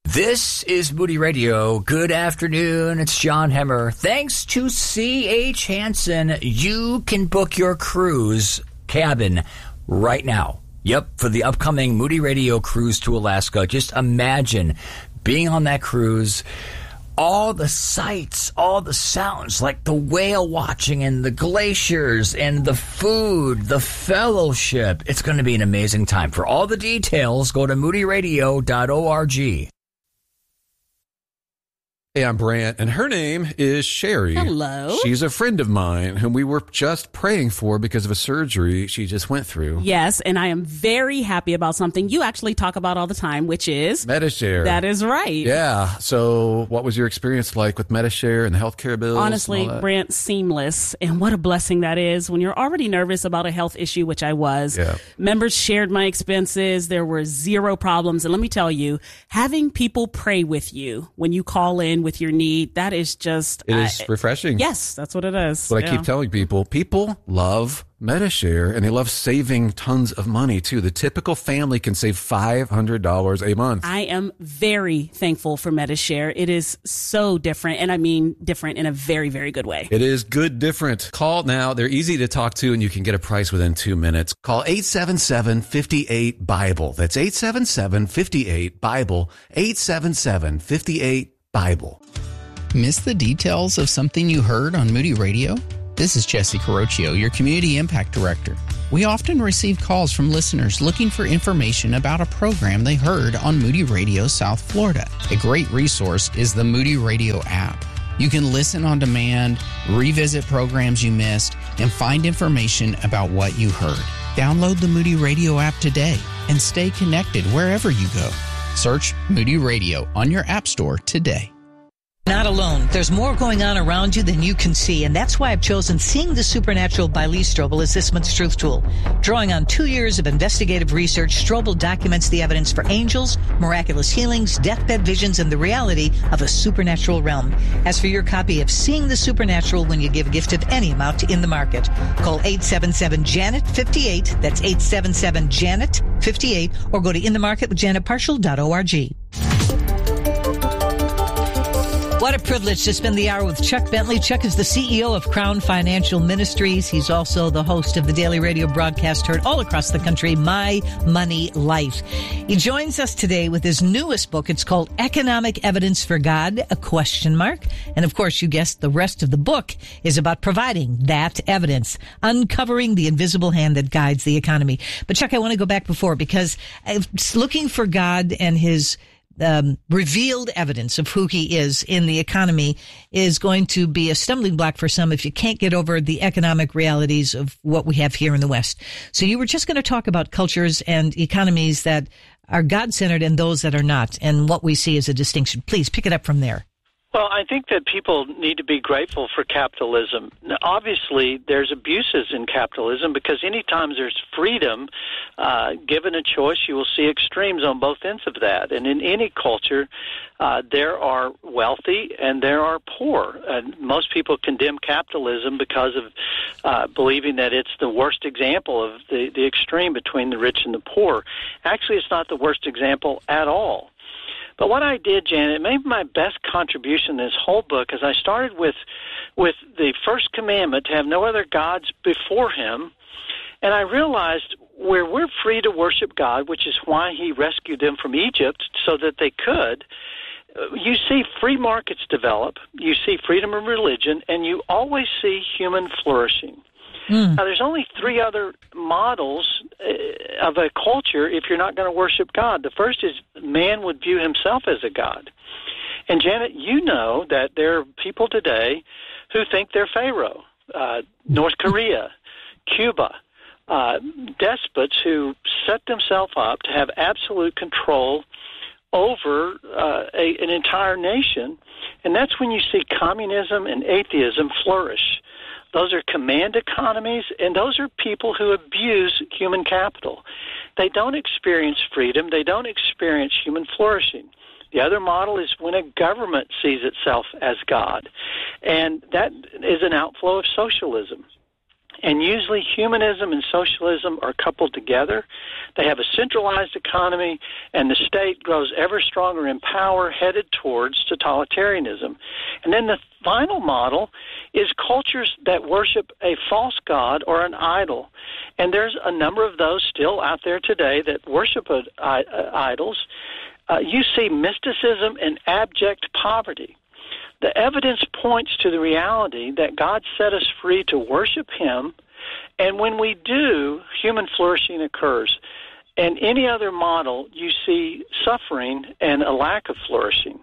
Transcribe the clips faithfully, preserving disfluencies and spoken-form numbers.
This is Moody Radio. Good afternoon. It's John Hemmer. Thanks to C H. Hansen, you can book your cruise cabin right now. Yep, for the upcoming Moody Radio cruise to Alaska. Just imagine being on that cruise, all the sights, all the sounds, like the whale watching and the glaciers and the food, the fellowship. It's going to be an amazing time. For all the details, go to moody radio dot org. Hey, I'm Brant, and her name is Sherry. Hello. She's a friend of mine whom we were just praying for because of a surgery she just went through. Yes, and I am very happy about something you actually talk about all the time, which is Medi-Share. That is right. Yeah. So what was your experience like with Medi-Share and the healthcare bills? Honestly, Brant, seamless. And what a blessing that is when you're already nervous about a health issue, which I was. Yeah. Members shared my expenses. There were zero problems. And let me tell you, having people pray with you when you call in with your need, that is just... It is I, refreshing. Yes, that's what it is. But yeah. I keep telling people, people love Medi-Share, and they love saving tons of money, too. The typical family can save five hundred dollars a month. I am very thankful for Medi-Share. It is so different, and I mean different in a very, very good way. It is good different. Call now. They're easy to talk to, and you can get a price within two minutes. Call eight seven seven, five eight, BIBLE. That's eight seven seven, five eight, BIBLE. eight seven seven, five eight, BIBLE. Miss the details of something you heard on Moody Radio? This is Jesse Carocchio, your Community Impact Director. We often receive calls from listeners looking for information about a program they heard on Moody Radio South Florida. A great resource is the Moody Radio app. You can listen on demand, revisit programs you missed, and find information about what you heard. Download the Moody Radio app today and stay connected wherever you go. Search Moody Radio on your app store today. Not alone. There's more going on around you than you can see, and that's why I've chosen Seeing the Supernatural by Lee Strobel as this month's Truth Tool. Drawing on two years of investigative research, Strobel documents the evidence for angels, miraculous healings, deathbed visions, and the reality of a supernatural realm. As for your copy of Seeing the Supernatural when you give a gift of any amount in the market, call eight seven seven, Janet fifty-eight. That's eight seven seven, Janet fifty-eight, or go to in the market with janet partial dot org. What a privilege to spend the hour with Chuck Bentley. Chuck is the C E O of Crown Financial Ministries. He's also the host of the daily radio broadcast heard all across the country, My Money Life. He joins us today with his newest book. It's called Economic Evidence for God, a question mark. And of course, you guessed the rest of the book is about providing that evidence, uncovering the invisible hand that guides the economy. But Chuck, I want to go back before because looking for God and his Um, revealed evidence of who he is in the economy is going to be a stumbling block for some if you can't get over the economic realities of what we have here in the West. So you were just going to talk about cultures and economies that are God-centered and those that are not, and what we see as a distinction. Please pick it up from there. Well, I think that people need to be grateful for capitalism. Now, obviously, there's abuses in capitalism because anytime there's freedom, uh, given a choice, you will see extremes on both ends of that. And in any culture, uh, there are wealthy and there are poor. And most people condemn capitalism because of uh, believing that it's the worst example of the, the extreme between the rich and the poor. Actually, it's not the worst example at all. But what I did, Janet, maybe my best contribution in this whole book is I started with with the first commandment, to have no other gods before him. And I realized where we're free to worship God, which is why he rescued them from Egypt so that they could, you see free markets develop, you see freedom of religion, and you always see human flourishing. Mm. Now, there's only three other models uh, of a culture if you're not going to worship God. The first is man would view himself as a god. And, Janet, you know that there are people today who think they're Pharaoh, uh, North Korea, Cuba, uh, despots who set themselves up to have absolute control over uh, a, an entire nation. And that's when you see communism and atheism flourish. Those are command economies, and those are people who abuse human capital. They don't experience freedom. They don't experience human flourishing. The other model is when a government sees itself as God, and that is an outflow of socialism. And usually humanism and socialism are coupled together. They have a centralized economy, and the state grows ever stronger in power, headed towards totalitarianism. And then the final model is cultures that worship a false god or an idol. And there's a number of those still out there today that worship uh, idols. Uh, you see mysticism and abject poverty. The evidence points to the reality that God set us free to worship Him, and when we do, human flourishing occurs. And any other model, you see suffering and a lack of flourishing.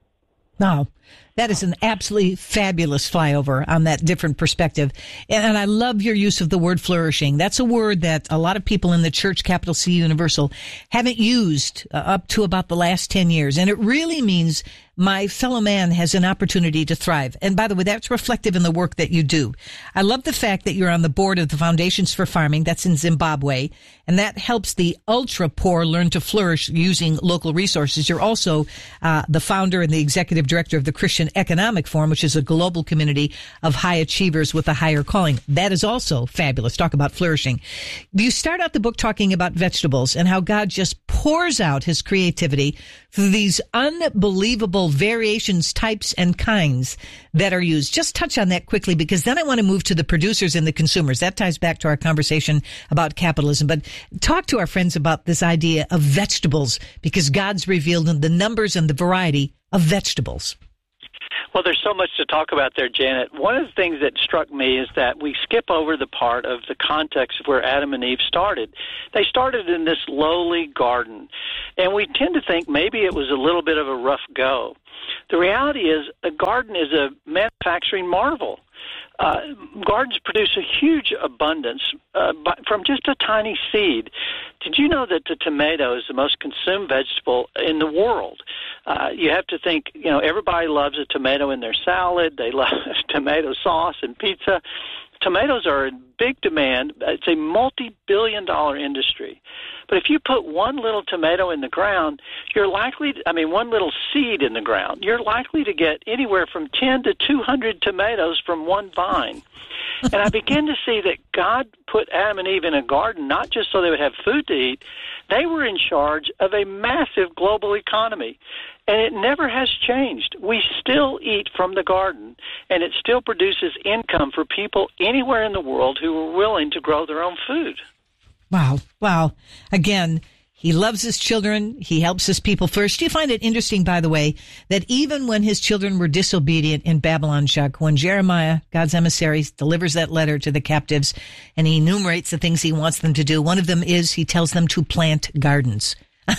Wow. That is an absolutely fabulous flyover on that different perspective. And, and I love your use of the word flourishing. That's a word that a lot of people in the church, capital C Universal, haven't used uh, up to about the last ten years. And it really means my fellow man has an opportunity to thrive. And by the way, that's reflective in the work that you do. I love the fact that you're on the board of the Foundations for Farming. That's in Zimbabwe. And that helps the ultra poor learn to flourish using local resources. You're also uh, the founder and the executive director of the Christian Economic Forum, which is a global community of high achievers with a higher calling. That is also fabulous. Talk about flourishing. You start out the book talking about vegetables and how God just pours out His creativity through these unbelievable variations, types, and kinds that are used. Just touch on that quickly, because then I want to move to the producers and the consumers. That ties back to our conversation about capitalism. But talk to our friends about this idea of vegetables, because God's revealed in the numbers and the variety of vegetables. Well, there's so much to talk about there, Janet. One of the things that struck me is that we skip over the part of the context of where Adam and Eve started. They started in this lowly garden, and we tend to think maybe it was a little bit of a rough go. The reality is a garden is a manufacturing marvel. Uh, gardens produce a huge abundance uh, from just a tiny seed. Did you know that the tomato is the most consumed vegetable in the world? Uh, you have to think, you know, everybody loves a tomato in their salad. They love tomato sauce and pizza. Tomatoes are in big demand. It's a multi-billion dollar industry. But if you put one little tomato in the ground, you're likely, to, I mean, one little seed in the ground, you're likely to get anywhere from ten to two hundred tomatoes from one vine. And I began to see that God put Adam and Eve in a garden, not just so they would have food to eat. They were in charge of a massive global economy. And it never has changed. We still eat from the garden, and it still produces income for people anywhere in the world who are willing to grow their own food. Wow. Wow. Again, He loves His children. He helps His people first. Do you find it interesting, by the way, that even when His children were disobedient in Babylon, Chuck, when Jeremiah, God's emissary, delivers that letter to the captives and he enumerates the things He wants them to do, one of them is He tells them to plant gardens.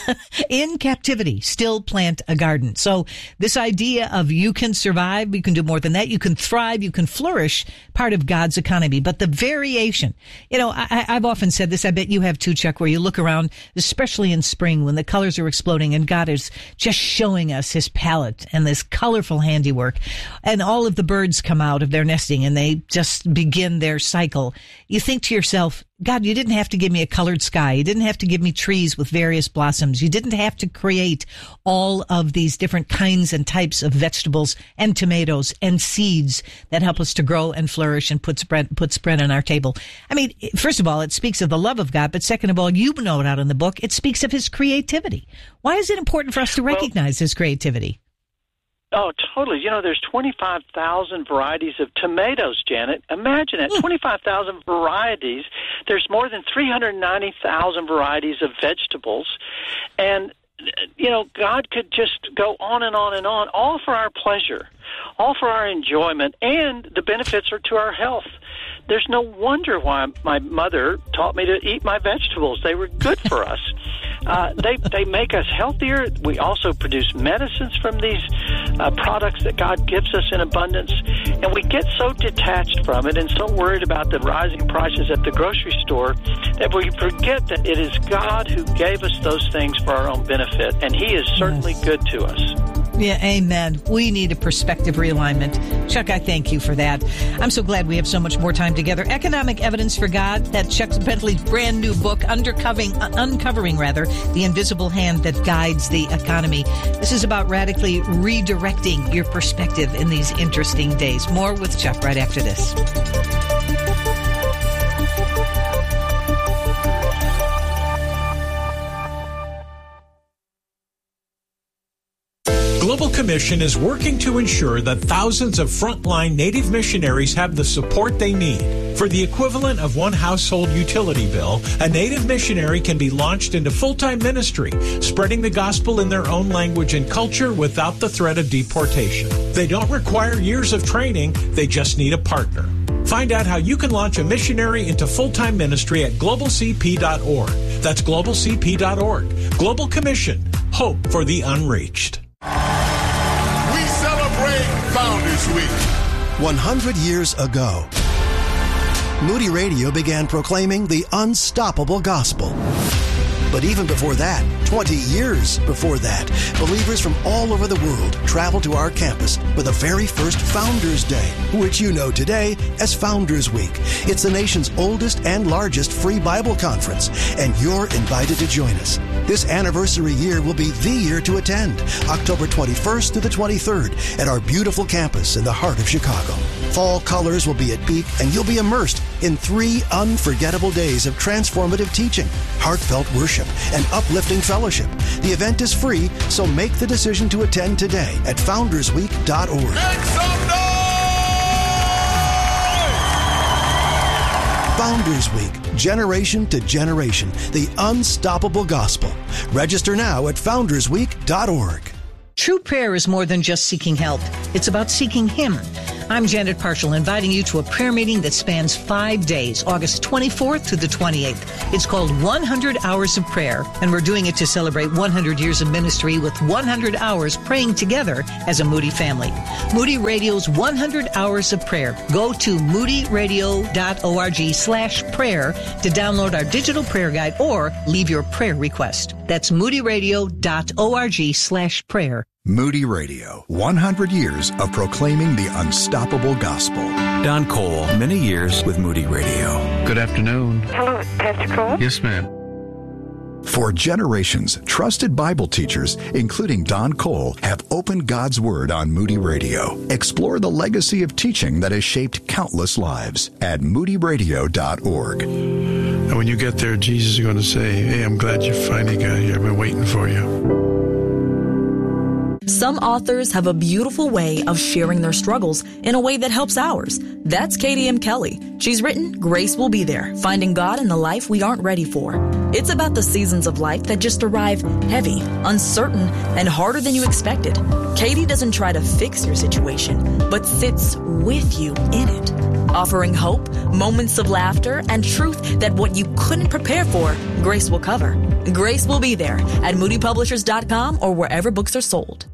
In captivity, still plant a garden. So this idea of you can survive, you can do more than that, you can thrive, you can flourish, part of God's economy. But the variation, you know, I, I've often said this, I bet you have too, Chuck, where you look around, especially in spring when the colors are exploding and God is just showing us His palette and this colorful handiwork, and all of the birds come out of their nesting and they just begin their cycle. You think to yourself, God, you didn't have to give me a colored sky. You didn't have to give me trees with various blossoms. You didn't have to create all of these different kinds and types of vegetables and tomatoes and seeds that help us to grow and flourish and put spread, put spread on our table. I mean, first of all, it speaks of the love of God, but second of all, you know it out in the book, it speaks of His creativity. Why is it important for us to recognize well, His creativity? Oh, totally. You know, there's twenty-five thousand varieties of tomatoes, Janet. Imagine it, twenty-five thousand varieties. There's more than three hundred ninety thousand varieties of vegetables. And, you know, God could just go on and on and on, all for our pleasure, all for our enjoyment, and the benefits are to our health. There's no wonder why my mother taught me to eat my vegetables. They were good for us. Uh, they they make us healthier. We also produce medicines from these uh, products that God gives us in abundance. And we get so detached from it and so worried about the rising prices at the grocery store that we forget that it is God who gave us those things for our own benefit. And He is certainly yes. good to us. Yeah, amen. We need a perspective realignment. Chuck, I thank you for that. I'm so glad we have so much more time together. Economic Evidence for God, that Chuck Bentley's brand new book, Undercovering, uh, uncovering rather, the invisible hand that guides the economy. This is about radically redirecting your perspective in these interesting days. More with Chuck right after this. Global Commission is working to ensure that thousands of frontline Native missionaries have the support they need. For the equivalent of one household utility bill, a Native missionary can be launched into full-time ministry, spreading the gospel in their own language and culture without the threat of deportation. They don't require years of training, they just need a partner. Find out how you can launch a missionary into full-time ministry at global c p dot org. That's global c p dot org. Global Commission. Hope for the unreached. We celebrate Founders Week. one hundred years ago, Moody Radio began proclaiming the unstoppable gospel. But even before that, twenty years before that, believers from all over the world traveled to our campus for the very first Founders Day, which you know today as Founders Week. It's the nation's oldest and largest free Bible conference, and you're invited to join us. This anniversary year will be the year to attend, October twenty-first to the twenty-third, at our beautiful campus in the heart of Chicago. Fall colors will be at peak, and you'll be immersed in three unforgettable days of transformative teaching, heartfelt worship, and uplifting fellowship. The event is free, so make the decision to attend today at founders week dot org. Make some noise! Founders Week, generation to generation, the unstoppable gospel. Register now at founders week dot org. True prayer is more than just seeking help. It's about seeking Him. I'm Janet Parshall, inviting you to a prayer meeting that spans five days, August twenty-fourth to the twenty-eighth. It's called one hundred Hours of Prayer, and we're doing it to celebrate one hundred years of ministry with one hundred hours praying together as a Moody family. Moody Radio's one hundred Hours of Prayer. Go to moody radio dot org slash prayer to download our digital prayer guide or leave your prayer request. That's moody radio dot org slash prayer. Moody Radio, one hundred years of proclaiming the unstoppable gospel. Don Cole, many years with Moody Radio. Good afternoon. Hello, Pastor Cole. Yes, ma'am. For generations, trusted Bible teachers, including Don Cole, have opened God's Word on Moody Radio. Explore the legacy of teaching that has shaped countless lives at moody radio dot org. And when you get there, Jesus is going to say, hey, I'm glad you finally got here. I've been waiting for you. Some authors have a beautiful way of sharing their struggles in a way that helps ours. That's Katie M. Kelly. She's written Grace Will Be There, Finding God in the Life We Aren't Ready For. It's about the seasons of life that just arrive heavy, uncertain, and harder than you expected. Katie doesn't try to fix your situation, but sits with you in it, offering hope, moments of laughter, and truth that what you couldn't prepare for, Grace will cover. Grace Will Be There at moody publishers dot com or wherever books are sold.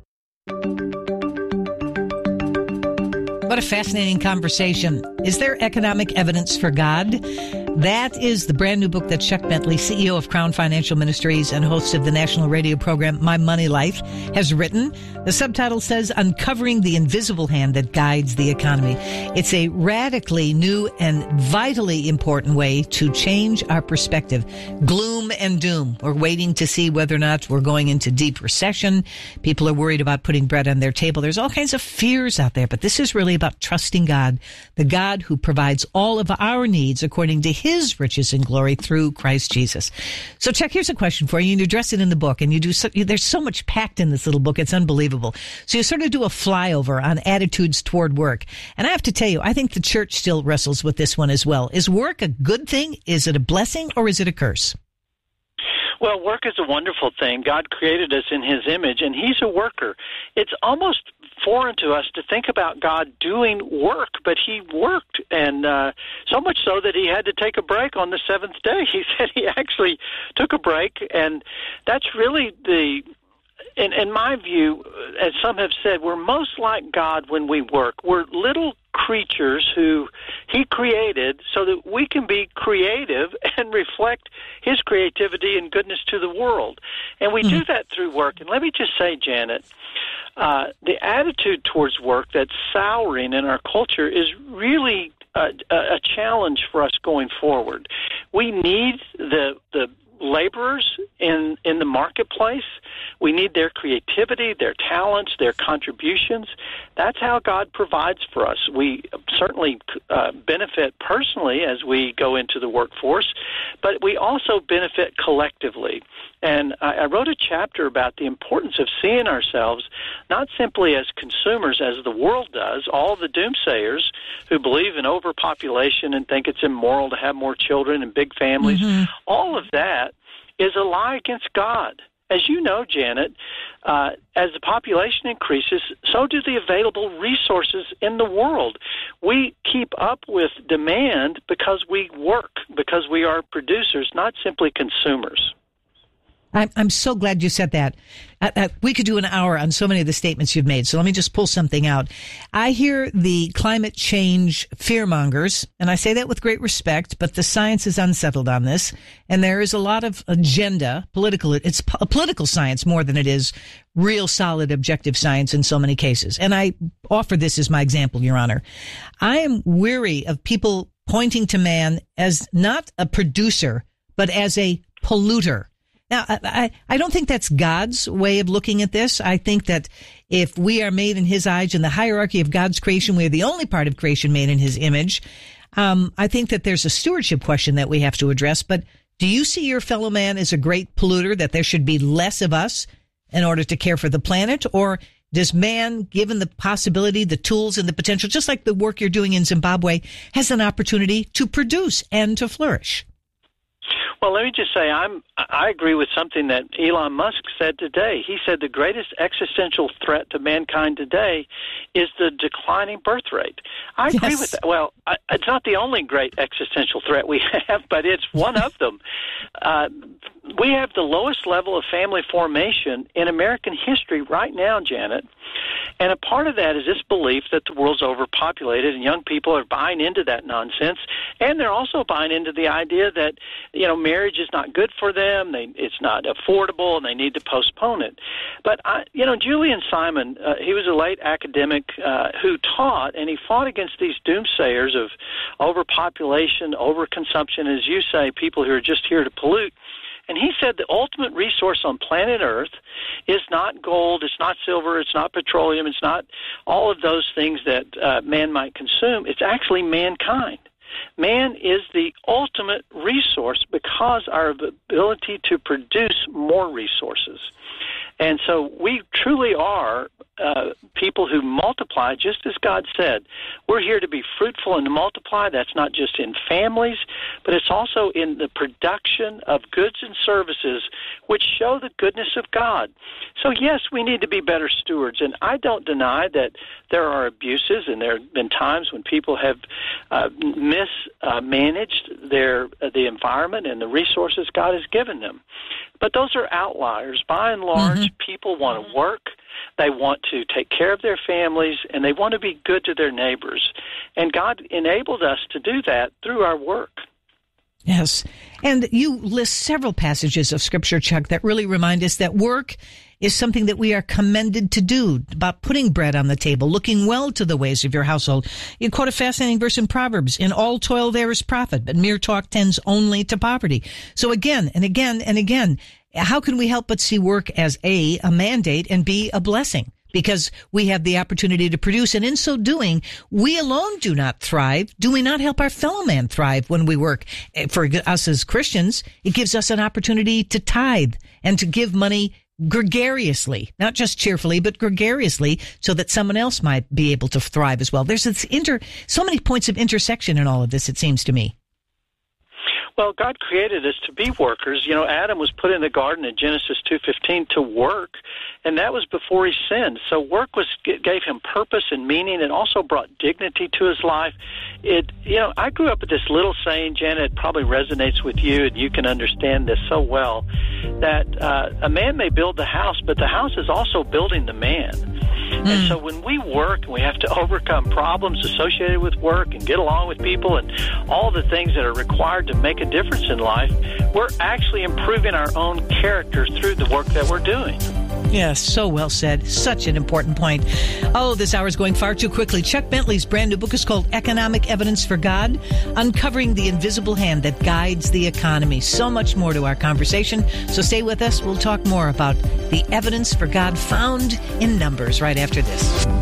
What a fascinating conversation. Is there economic evidence for God? That is the brand new book that Chuck Bentley, C E O of Crown Financial Ministries and host of the national radio program My Money Life, has written. The subtitle says, Uncovering the Invisible Hand That Guides the Economy. It's a radically new and vitally important way to change our perspective. Gloom and doom. We're waiting to see whether or not we're going into deep recession. People are worried about putting bread on their table. There's all kinds of fears out there, but this is really about trusting God, the God who provides all of our needs according to His riches and glory through Christ Jesus. So, Chuck, here's a question for you. You address it in the book, and you do. So, there's so much packed in this little book; it's unbelievable. So, you sort of do a flyover on attitudes toward work, and I have to tell you, I think the church still wrestles with this one as well. Is work a good thing? Is it a blessing, or is it a curse? Well, work is a wonderful thing. God created us in His image, and He's a worker. It's almost foreign to us to think about God doing work, but He worked, and uh, so much so that He had to take a break on the seventh day. He said He actually took a break, and that's really the... In, in my view, as some have said, we're most like God when we work. We're little creatures who He created so that we can be creative and reflect His creativity and goodness to the world. And we mm-hmm. do that through work. And let me just say, Janet, uh, the attitude towards work that's souring in our culture is really a, a challenge for us going forward. We need the the laborers in in the marketplace. We need their creativity, their talents, their contributions. That's how God provides for us. We certainly uh, benefit personally as we go into the workforce, but we also benefit collectively. And I, I wrote a chapter about the importance of seeing ourselves not simply as consumers, as the world does, all the doomsayers who believe in overpopulation and think it's immoral to have more children and big families. Mm-hmm. All of that is a lie against God. As you know, Janet, uh, as the population increases, so do the available resources in the world. We keep up with demand because we work, because we are producers, not simply consumers. I'm, I'm so glad you said that. Uh, uh, we could do an hour on so many of the statements you've made, so let me just pull something out. I hear the climate change fearmongers, and I say that with great respect, but the science is unsettled on this, and there is a lot of agenda, political, it's a political science more than it is real solid objective science in so many cases. And I offer this as my example, Your Honor. I am weary of people pointing to man as not a producer, but as a polluter. Now, I, I don't think that's God's way of looking at this. I think that if we are made in his image, in the hierarchy of God's creation, we are the only part of creation made in his image. Um, I think that there's a stewardship question that we have to address. But do you see your fellow man as a great polluter, that there should be less of us in order to care for the planet? Or does man, given the possibility, the tools and the potential, just like the work you're doing in Zimbabwe, has an opportunity to produce and to flourish? Well, let me just say I'm, I agree with something that Elon Musk said today. He said the greatest existential threat to mankind today is the declining birth rate. I agree yes. with that. Well, I, it's not the only great existential threat we have, but it's one of them. Uh, we have the lowest level of family formation in American history right now, Janet. And a part of that is this belief that the world's overpopulated, and young people are buying into that nonsense. And they're also buying into the idea that, you know, marriage is not good for them, they, it's not affordable, and they need to postpone it. But, I, you know, Julian Simon, uh, he was a late academic uh, who taught, and he fought against these doomsayers of overpopulation, overconsumption, as you say, people who are just here to pollute. And he said the ultimate resource on planet Earth is not gold, it's not silver, it's not petroleum, it's not all of those things that uh, man might consume. It's actually mankind. Man is the ultimate resource because our ability to produce more resources. And so we truly are uh, people who multiply, just as God said. We're here to be fruitful and to multiply. That's not just in families, but it's also in the production of goods and services which show the goodness of God. So, yes, we need to be better stewards. And I don't deny that there are abuses, and there have been times when people have uh, mismanaged uh, their uh, the environment and the resources God has given them. But those are outliers. By and large, mm-hmm. people want to work, they want to take care of their families, and they want to be good to their neighbors. And God enabled us to do that through our work. Yes. And you list several passages of Scripture, Chuck, that really remind us that work is something that we are commended to do, about putting bread on the table, looking well to the ways of your household. You quote a fascinating verse in Proverbs, "In all toil there is profit, but mere talk tends only to poverty." So again and again and again, how can we help but see work as A, a mandate, and B, a blessing? Because we have the opportunity to produce, and in so doing, we alone do not thrive. Do we not help our fellow man thrive when we work? For us as Christians, it gives us an opportunity to tithe and to give money gregariously, not just cheerfully, but gregariously, so that someone else might be able to thrive as well. There's this inter, so many points of intersection in all of this, it seems to me. Well, God created us to be workers. You know, Adam was put in the garden in Genesis two fifteen to work, and that was before he sinned. So work was gave him purpose and meaning. It also brought dignity to his life. It, you know, I grew up with this little saying, Janet, it probably resonates with you, and you can understand this so well, that uh, a man may build the house, but the house is also building the man. Mm. And so when we work, we have to overcome problems associated with work and get along with people and all the things that are required to make a difference in life. We're actually improving our own character through the work that we're doing. Yes, so well said. Such an important point. Oh, this hour is going far too quickly. Chuck Bentley's brand new book is called Economic Evidence for God, Uncovering the Invisible Hand That Guides the Economy. So much more to our conversation. So stay with us. We'll talk more about the evidence for God found in Numbers right after this.